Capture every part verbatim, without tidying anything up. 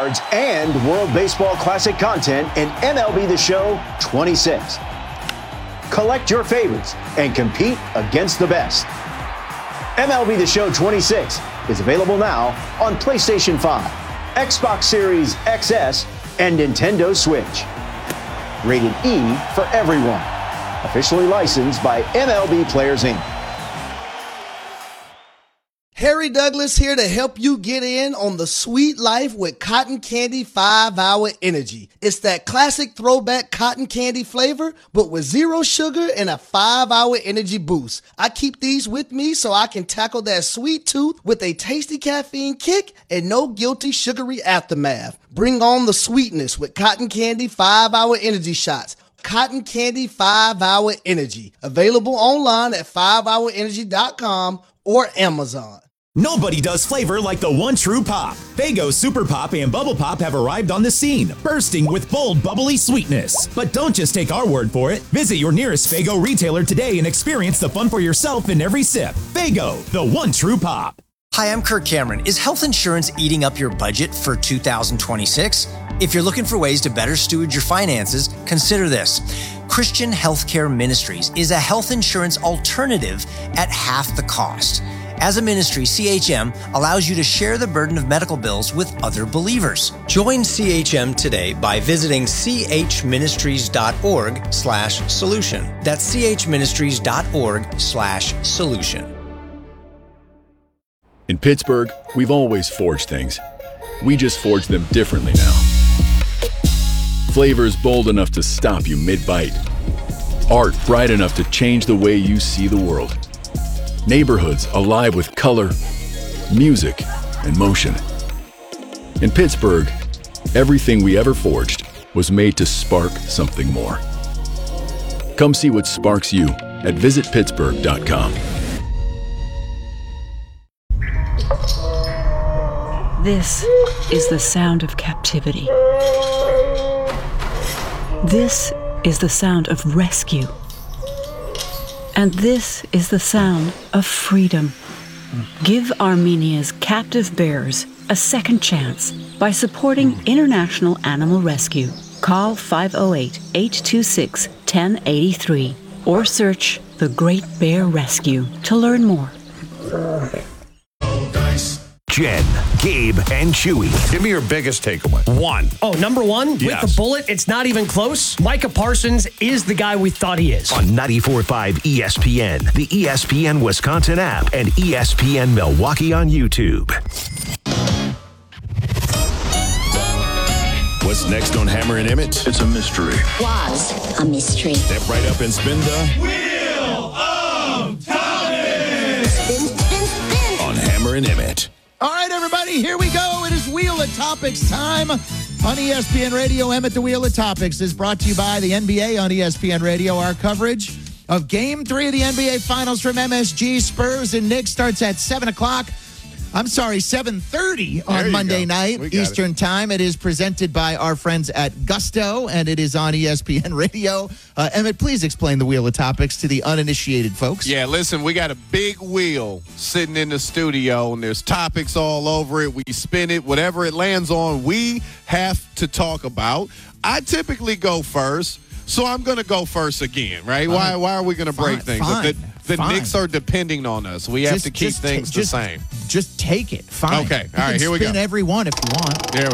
cards, and World Baseball Classic content in M L B The Show twenty-six. Collect your favorites and compete against the best. M L B The Show twenty-six is available now on PlayStation five, Xbox Series X S, and Nintendo Switch. Rated E for everyone. Officially licensed by M L B Players, Incorporated. Harry Douglas here to help you get in on the sweet life with Cotton Candy five hour Energy. It's that classic throwback cotton candy flavor, but with zero sugar and a five hour energy boost. I keep these with me so I can tackle that sweet tooth with a tasty caffeine kick and no guilty sugary aftermath. Bring on the sweetness with Cotton Candy five hour Energy shots. Cotton Candy five hour Energy. Available online at five hour energy dot com or Amazon. Nobody does flavor like the one true pop. Faygo Super Pop and Bubble Pop have arrived on the scene, bursting with bold, bubbly sweetness. But don't just take our word for it. Visit your nearest Faygo retailer today and experience the fun for yourself in every sip. Faygo, the one true pop. Hi, I'm Kirk Cameron. Is health insurance eating up your budget for two thousand twenty-six? If you're looking for ways to better steward your finances, consider this. Christian Healthcare Ministries is a health insurance alternative at half the cost. As a ministry, C H M allows you to share the burden of medical bills with other believers. Join C H M today by visiting chministries.org slash solution. That's chministries.org slash solution. In Pittsburgh, we've always forged things. We just forge them differently now. Flavors bold enough to stop you mid-bite. Art bright enough to change the way you see the world. Neighborhoods alive with color, music, and motion. In Pittsburgh, everything we ever forged was made to spark something more. Come see what sparks you at visit pittsburgh dot com. This is the sound of captivity. This is the sound of rescue. And this is the sound of freedom. Give Armenia's captive bears a second chance by supporting International Animal Rescue. Call five oh eight, eight two six, one oh eight three or search The Great Bear Rescue to learn more. Jen, Gabe, and Chewy. Give me your biggest takeaway. One. Oh, number one? Yes. With the bullet, it's not even close. Micah Parsons is the guy we thought he is. On ninety-four point five E S P N, the E S P N Wisconsin app, and E S P N Milwaukee on YouTube. What's next on Hammer and Emmett? It's a mystery. Was a mystery. Step right up and spin the Wheel of Topics. Spin, spin, spin. On Hammer and Emmett. All right, everybody, here we go. It is Wheel of Topics time on E S P N Radio. Emmett, the Wheel of Topics is brought to you by the N B A on E S P N Radio. Our coverage of Game three of the N B A Finals from M S G. Spurs and Knicks starts at seven o'clock. I'm sorry, seven thirty on Monday go. night Eastern it. Time. It is presented by our friends at Gusto, and it is on E S P N Radio. Uh, Emmett, please explain the Wheel of Topics to the uninitiated folks. Yeah, listen, we got a big wheel sitting in the studio, and there's topics all over it. We spin it. Whatever it lands on, we have to talk about. I typically go first, so I'm going to go first again, right? Why Why are we going to break fine, things? Fine, the the fine. Knicks are depending on us. We have just, to keep just, things just, the same. Just take it. Fine. Okay. You All right, can here we go. Spin every one if you want. There we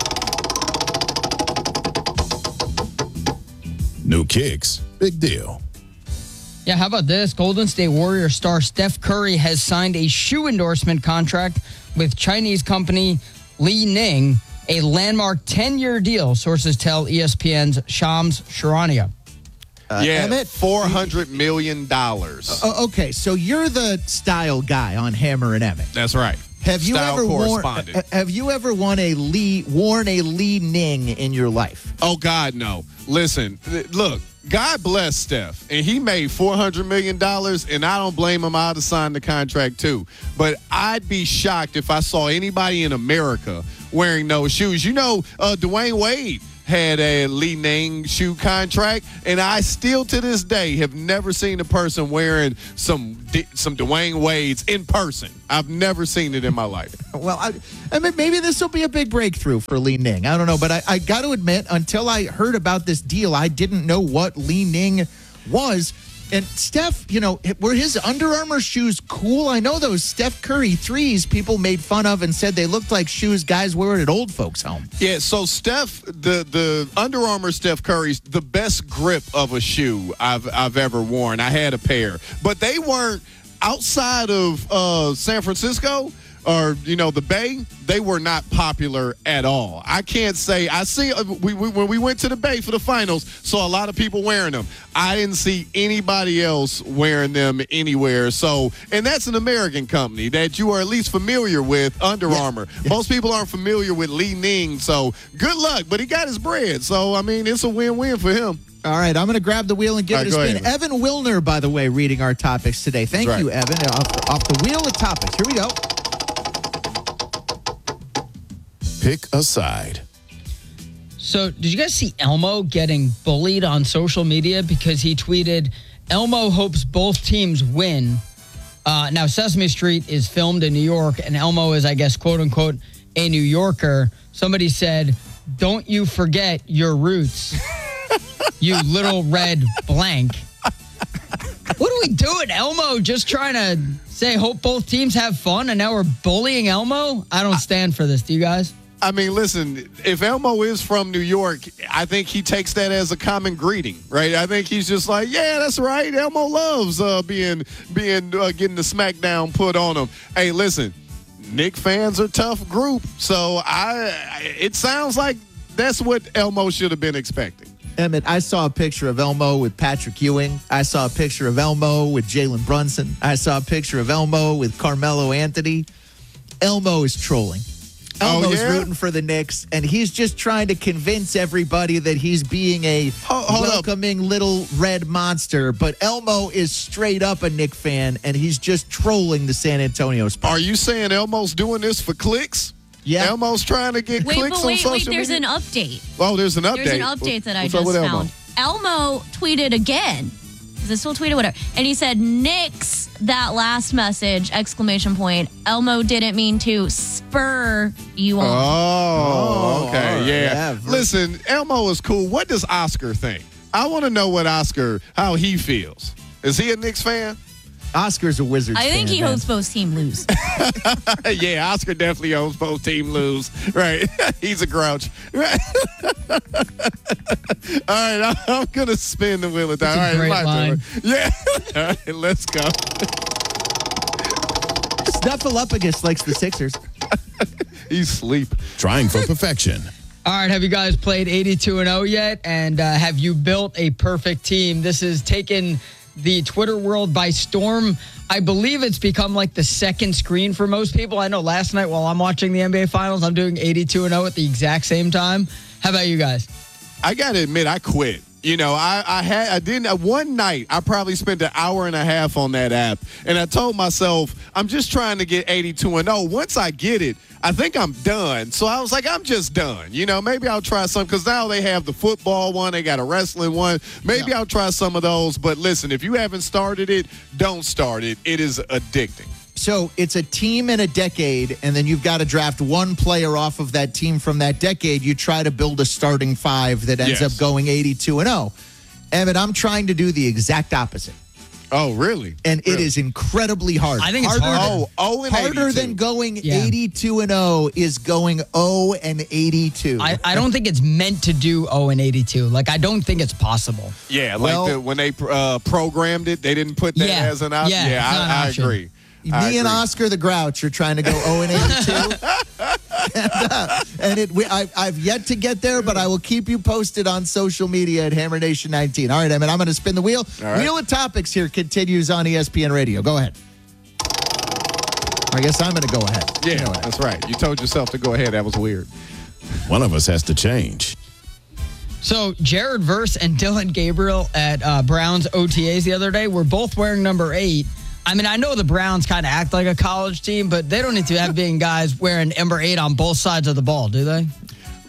go. New kicks. Big deal. Yeah, how about this? Golden State Warrior star Steph Curry has signed a shoe endorsement contract with Chinese company Li Ning, a landmark ten-year deal, sources tell E S P N's Shams Charania. Uh, yeah, Emmett, four hundred million dollars. Uh, okay, so you're the style guy on Hammer and Emmett. That's right. Have you style ever worn? correspondent. Have you ever worn a Lee worn a Li Ning in your life? Oh God, no. Listen, th- look. God bless Steph, and he made four hundred million dollars, and I don't blame him. I'd have signed the contract too. But I'd be shocked if I saw anybody in America wearing those shoes. You know, uh, Dwayne Wade had a Li Ning shoe contract, and I still to this day have never seen a person wearing some some Dwayne Wade's in person. I've never seen it in my life. Well, I, I mean, maybe this will be a big breakthrough for Li Ning. I don't know, but I, I got to admit, until I heard about this deal, I didn't know what Li Ning was. And Steph, you know, were his Under Armour shoes cool? I know those Steph Curry threes people made fun of and said they looked like shoes guys wear at old folks' home. Yeah, so Steph, the the Under Armour Steph Curry's the best grip of a shoe I've I've ever worn. I had a pair, but they weren't outside of uh, San Francisco or, you know, the Bay. They were not popular at all. I can't say I see uh, we, we when we went to the Bay for the finals, saw a lot of people wearing them. I didn't see anybody else wearing them anywhere. So, and that's an American company that you are at least familiar with, Under yeah. Armour. Yeah. Most people aren't familiar with Li Ning, so good luck. But he got his bread, so I mean, it's a win-win for him. All right, I'm going to grab the wheel and give right, it a spin. Ahead, Evan Wilner, by the way, reading our topics today. Thank right. you, Evan. Off, off the wheel of topics. Here we go. Pick a side. So, did you guys see Elmo getting bullied on social media because he tweeted, Elmo hopes both teams win. Uh, now, Sesame Street is filmed in New York, and Elmo is, I guess, quote-unquote, a New Yorker. Somebody said, don't you forget your roots, you little red blank. What are we doing, Elmo? Just trying to say hope both teams have fun, and now we're bullying Elmo? I don't stand for this. Do you guys? I mean, listen, if Elmo is from New York, I think he takes that as a common greeting, right? I think he's just like, yeah, that's right. Elmo loves uh, being, being uh, getting the smackdown put on him. Hey, listen, Knick fans are a tough group, so I. It sounds like that's what Elmo should have been expecting. Emmett, I saw a picture of Elmo with Patrick Ewing. I saw a picture of Elmo with Jalen Brunson. I saw a picture of Elmo with Carmelo Anthony. Elmo is trolling. Elmo's oh, yeah? rooting for the Knicks, and he's just trying to convince everybody that he's being a hold, hold welcoming up. little red monster. But Elmo is straight up a Knick fan, and he's just trolling the San Antonio Spurs. Are you saying Elmo's doing this for clicks? Yeah. Elmo's trying to get wait, clicks but wait, on wait, social there's media? an update. Oh, there's an update. There's an update that I What's just Elmo? found. Elmo tweeted again. Is it still tweeted? Whatever. And he said, Knicks, that last message, exclamation point. Elmo didn't mean to spur you on. Oh, okay. Oh, yeah. yeah. Listen, Elmo is cool. What does Oscar think? I want to know what Oscar, how he feels. Is he a Knicks fan? Oscar's a Wizards I fan. think he man. hopes both teams lose. Yeah, Oscar definitely hopes both teams lose. Right. He's a grouch. Right. All right, I'm going to spin the wheel of time. All right, great my line. turn. Yeah. All right, let's go. Snuffleupagus likes the Sixers. He's asleep. Trying for perfection. All right, have you guys played eighty-two and oh yet? And uh, have you built a perfect team? This has taken the Twitter world by storm. I believe it's become like the second screen for most people. I know last night while I'm watching the N B A Finals, I'm doing eighty-two and oh at the exact same time. How about you guys? I got to admit, I quit. You know, I, I had, I didn't, uh, one night, I probably spent an hour and a half on that app. And I told myself, I'm just trying to get eighty-two and oh. Once I get it, I think I'm done. So I was like, I'm just done. You know, maybe I'll try some, because now they have the football one, they got a wrestling one. Maybe yeah. I'll try some of those. But listen, if you haven't started it, don't start it. It is addicting. So it's a team in a decade, and then you've got to draft one player off of that team from that decade. You try to build a starting five that ends yes. up going eighty-two and oh. Emmett, I'm trying to do the exact opposite. Oh, really? And really? It is incredibly hard. I think it's harder. harder. Oh, oh and harder eighty-two. than going Yeah. eighty-two and oh is going oh and eighty-two. I, I don't think it's meant to do oh and eighty-two. Like, I don't think it's possible. Yeah, Well- like the, when they uh, programmed it, they didn't put that Yeah. as an option. Yeah, Yeah, it's not an I, I option. agree. Me I and agree. Oscar the Grouch are trying to go oh and eighty-two. and uh, and it, we, I, I've yet to get there, but I will keep you posted on social media at Hammer Nation nineteen. All right, Emmett, I'm going to spin the wheel. All right. Wheel of Topics here continues on E S P N Radio. Go ahead. I guess I'm going to go ahead. Yeah, You know it. that's right. You told yourself to go ahead. That was weird. One of us has to change. So Jared Verse and Dylan Gabriel at uh, Browns O T As the other day were both wearing number eight. I mean, I know the Browns kind of act like a college team, but they don't need to have being guys wearing number eight on both sides of the ball, do they?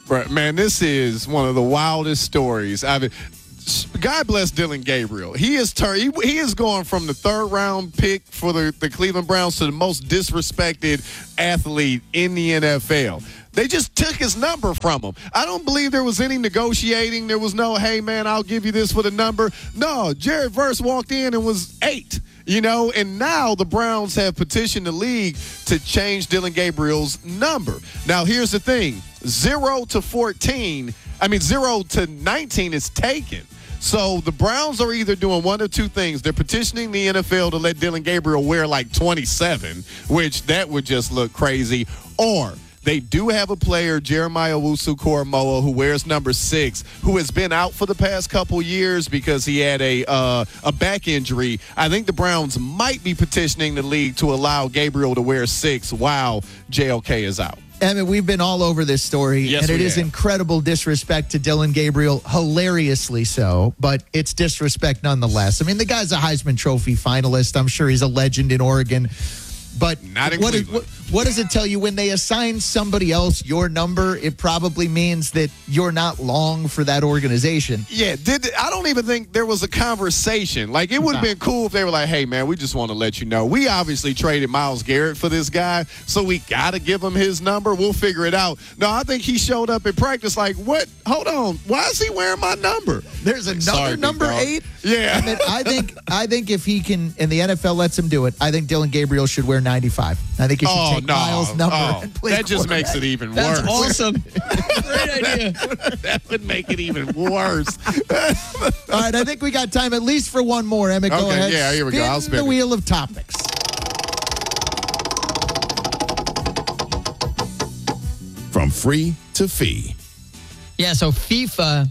Right, man, this is one of the wildest stories. I mean, God bless Dylan Gabriel. He is tur- he, he is going from the third round pick for the, the Cleveland Browns to the most disrespected athlete in the N F L. They just took his number from him. I don't believe there was any negotiating. There was no, hey, man, I'll give you this for the number. No, Jared Verse walked in and was eight. You know, and now the Browns have petitioned the league to change Dylan Gabriel's number. Now, here's the thing. Zero to fourteen, I mean, zero to nineteen is taken. So the Browns are either doing one of two things. They're petitioning the N F L to let Dylan Gabriel wear like twenty-seven, which that would just look crazy, or they do have a player, Jeremiah Owusu-Koramoah, who wears number six, who has been out for the past couple years because he had a uh, a back injury. I think the Browns might be petitioning the league to allow Gabriel to wear six while J L K is out. Emmett, we've been all over this story, yes, and it is have. incredible disrespect to Dylan Gabriel, hilariously so, but it's disrespect nonetheless. I mean, the guy's a Heisman Trophy finalist. I'm sure he's a legend in Oregon. But Not in what, is, Cleveland. what, what does it tell you when they assign somebody else your number? It probably means that you're not long for that organization. Yeah, did I don't even think there was a conversation. Like, it would have No. been cool if they were like, hey, man, we just want to let you know. We obviously traded Myles Garrett for this guy, so we got to give him his number. We'll figure it out. No, I think he showed up at practice like, what? Hold on. Why is he wearing my number? There's another Sorry, big number dog. eight. Yeah. I, mean, I think I think if he can, and the N F L lets him do it, I think Dylan Gabriel should wear ninety-five. I think he should Oh, take no. Miles' number Oh, and play that just makes it even That's worse. awesome. Great idea. That would make it even worse. All right, I think we got time at least for one more. Emmett, go Okay, ahead. yeah, here we go. Spin I'll spin the it. wheel of topics. From free to fee. Yeah, so FIFA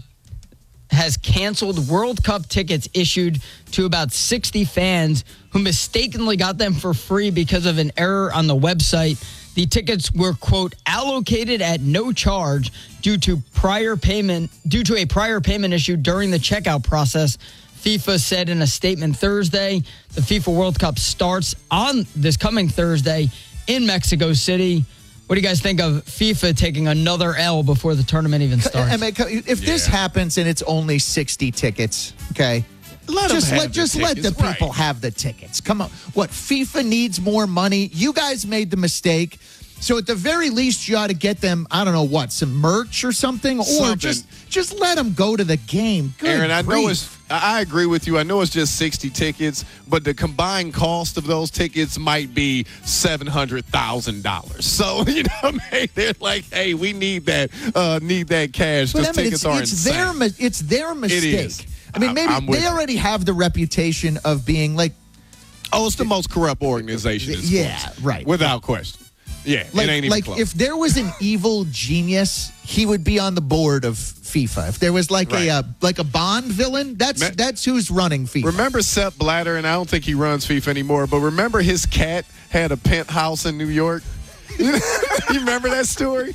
has canceled World Cup tickets issued to about sixty fans who mistakenly got them for free because of an error on the website. The tickets were, quote, allocated at no charge due to prior payment due to a prior payment issue during the checkout process. FIFA said in a statement Thursday, the FIFA World Cup starts on this coming Thursday in Mexico City. What do you guys think of FIFA taking another L before the tournament even starts? Emmett, if this Yeah. happens and it's only sixty tickets, okay? Let 'em just have let the just let the tickets, people right. have the tickets. Come on. What, FIFA needs more money? You guys made the mistake. So at the very least, you ought to get them, I don't know what, some merch or something, or Something. just just let them go to the game. Good Aaron, I know grief. it's. I I agree with you. I know it's just sixty tickets, but the combined cost of those tickets might be seven hundred thousand dollars. So you know, maybe they're like, "Hey, we need that. Uh, need that cash." But Because I mean, tickets it's, are it's insane. their mi- it's their mistake. is. I mean, I'm- maybe I'm with they you. already have the reputation of being like, Oh, it's the most corrupt organization in sports. Yeah, right. Without question. Yeah, like, it ain't even like close. if there was an evil genius, he would be on the board of FIFA. If there was like Right. a uh, like a Bond villain, that's Ma- that's who's running FIFA. Remember Sepp Blatter, and I don't think he runs FIFA anymore, but remember his cat had a penthouse in New York? You remember that story?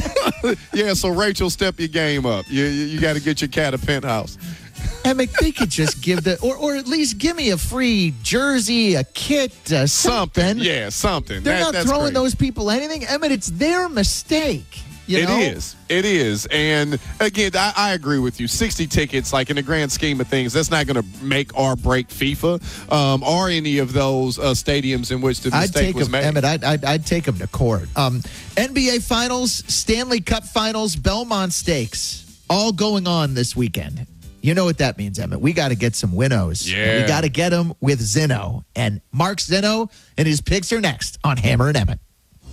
Yeah, so Rachel, step your game up. You, you, you got to get your cat a penthouse. Emmett, they could just give the, or, or at least give me a free jersey, a kit, uh, something. Something. Yeah, something. They're That- not that's throwing crazy. those people anything. Emmett, it's their mistake. You It know? is. It is. And again, I, I agree with you. sixty tickets, like in the grand scheme of things, that's not going to make or break FIFA um, or any of those uh, stadiums in which the I'd mistake take was him, made. Emmett. I'd, I'd, I'd take him to court. Um, N B A Finals, Stanley Cup Finals, Belmont Stakes, all going on this weekend. You know what that means, Emmett. We got to get some winnows. Yeah. We got to get them with Zinno. And Mark Zinno and his picks are next on Hammer and Emmett.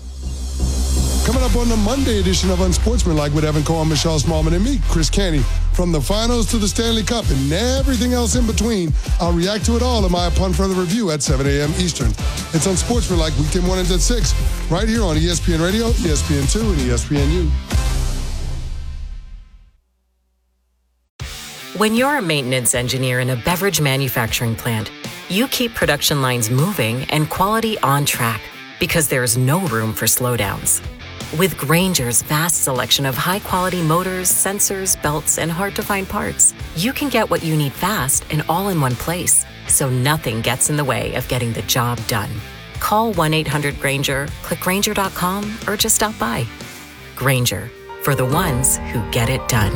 Coming up on the Monday edition of Unsportsmanlike with Evan Cohen, Michelle Smallman, and me, Chris Canty. From the finals to the Stanley Cup and everything else in between, I'll react to it all in my Upon Further Review at seven a.m. Eastern. It's Unsportsmanlike weekday mornings at six, right here on E S P N Radio, E S P N two, and E S P N U. When you're a maintenance engineer in a beverage manufacturing plant, you keep production lines moving and quality on track because there's no room for slowdowns. With Grainger's vast selection of high-quality motors, sensors, belts, and hard-to-find parts, you can get what you need fast and all in one place, so nothing gets in the way of getting the job done. Call one eight hundred Grainger, click Grainger dot com, or just stop by. Grainger, for the ones who get it done.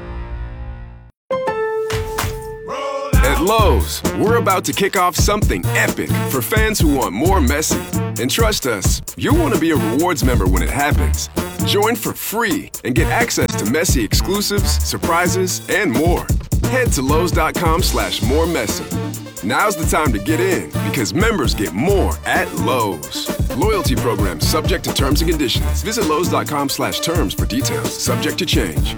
At Lowe's, we're about to kick off something epic for fans who want more Messi. And trust us, you'll want to be a rewards member when it happens. Join for free and get access to Messi exclusives, surprises, and more. Head to Lowe's.com slash more Messi. Now's the time to get in because members get more at Lowe's. Loyalty program subject to terms and conditions. Visit Lowe's.com slash terms for details. Subject to change.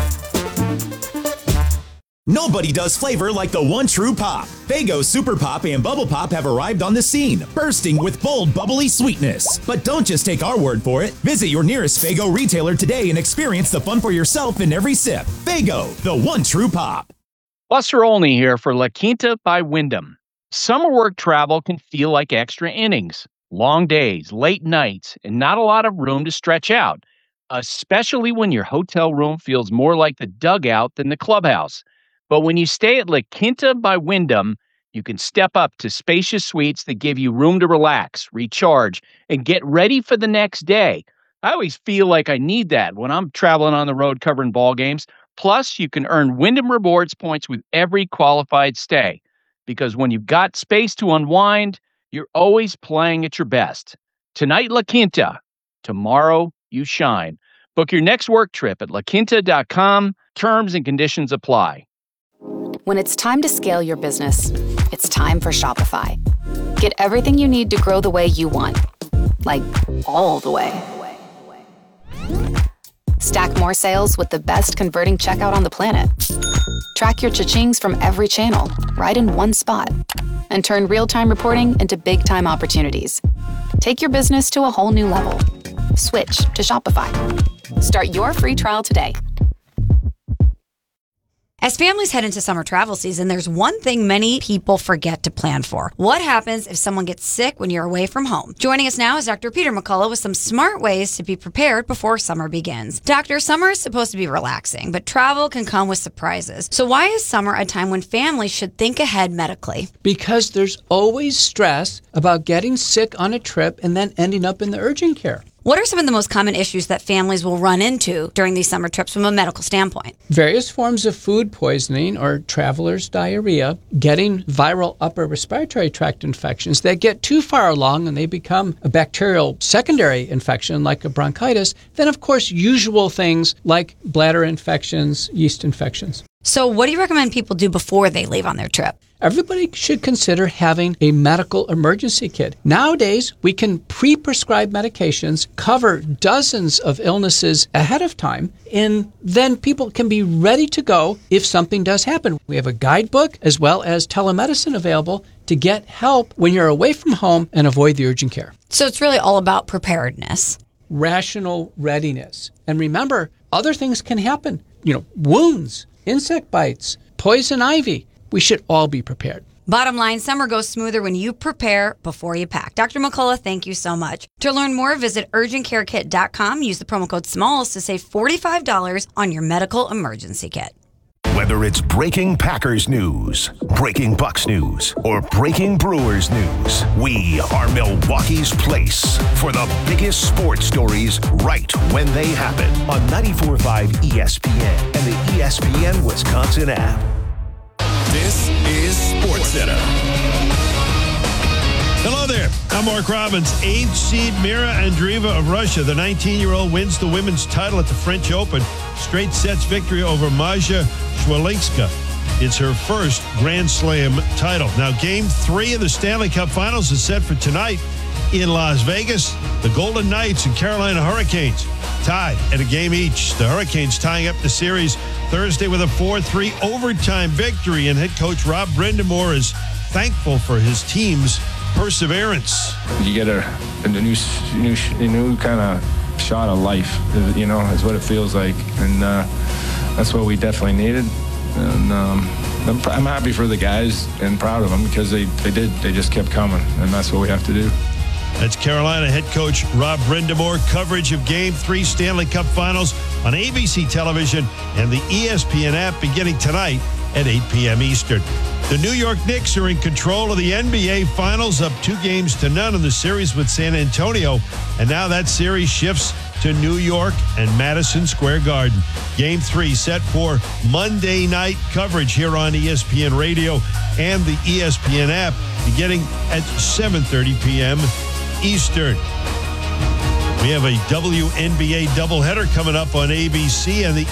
Nobody does flavor like the one true pop. Faygo Super Pop and Bubble Pop have arrived on the scene, bursting with bold, bubbly sweetness. But don't just take our word for it. Visit your nearest Faygo retailer today and experience the fun for yourself in every sip. Faygo, the one true pop. Buster Olney here for La Quinta by Wyndham. Summer work travel can feel like extra innings. Long days, late nights, and not a lot of room to stretch out, especially when your hotel room feels more like the dugout than the clubhouse. But when you stay at La Quinta by Wyndham, you can step up to spacious suites that give you room to relax, recharge, and get ready for the next day. I always feel like I need that when I'm traveling on the road covering ball games. Plus, you can earn Wyndham Rewards points with every qualified stay. Because when you've got space to unwind, you're always playing at your best. Tonight, La Quinta. Tomorrow, you shine. Book your next work trip at la quinta dot com. Terms and conditions apply. When it's time to scale your business, it's time for Shopify. Get everything you need to grow the way you want. Like, all the way. Stack more sales with the best converting checkout on the planet. Track your cha-chings from every channel, right in one spot. And turn real-time reporting into big-time opportunities. Take your business to a whole new level. Switch to Shopify. Start your free trial today. As families head into summer travel season, there's one thing many people forget to plan for. What happens if someone gets sick when you're away from home? Joining us now is Doctor Peter McCullough with some smart ways to be prepared before summer begins. Doctor, summer is supposed to be relaxing, but travel can come with surprises. So why is summer a time when families should think ahead medically? Because there's always stress about getting sick on a trip and then ending up in the urgent care. What are some of the most common issues that families will run into during these summer trips from a medical standpoint? Various forms of food poisoning or traveler's diarrhea, getting viral upper respiratory tract infections that get too far along and they become a bacterial secondary infection like a bronchitis, then of course usual things like bladder infections, yeast infections. So what do you recommend people do before they leave on their trip? Everybody should consider having a medical emergency kit. Nowadays, we can pre-prescribe medications, cover dozens of illnesses ahead of time, and then people can be ready to go if something does happen. We have a guidebook as well as telemedicine available to get help when you're away from home and avoid the urgent care. So it's really all about preparedness. Rational readiness. And remember, other things can happen. You know, wounds, insect bites, poison ivy. We should all be prepared. Bottom line, summer goes smoother when you prepare before you pack. Doctor McCullough, thank you so much. To learn more, visit urgent care kit dot com. Use the promo code SMALLS to save forty-five dollars on your medical emergency kit. Whether it's breaking Packers news, breaking Bucks news, or breaking Brewers news, we are Milwaukee's place for the biggest sports stories right when they happen on ninety-four point five E S P N and the E S P N Wisconsin app. This is SportsCenter. Hello there. I'm Mark Robbins. Eighth seed Mira Andreeva of Russia, the nineteen-year-old, wins the women's title at the French Open. Straight sets victory over Maja Swiatekowska. It's her first Grand Slam title. Now, game three of the Stanley Cup Finals is set for tonight in Las Vegas. The Golden Knights and Carolina Hurricanes tied at a game each. The Hurricanes tying up the series Thursday with a four three overtime victory, and head coach Rob Brind'Amour is thankful for his team's perseverance. You get a, a new, new, a new kind of shot of life, you know, is what it feels like, and uh, that's what we definitely needed. And um, I'm, I'm happy for the guys and proud of them because they, they did, they just kept coming, and that's what we have to do. That's Carolina head coach Rob Brind'Amour. Coverage of Game three Stanley Cup Finals on A B C television and the E S P N app beginning tonight at eight p.m. Eastern. The New York Knicks are in control of the N B A Finals, up two games to none in the series with San Antonio. And now that series shifts to New York and Madison Square Garden. Game three set for Monday night coverage here on E S P N Radio and the E S P N app, beginning at seven thirty p.m. Eastern. We have a W N B A doubleheader coming up on A B C, and the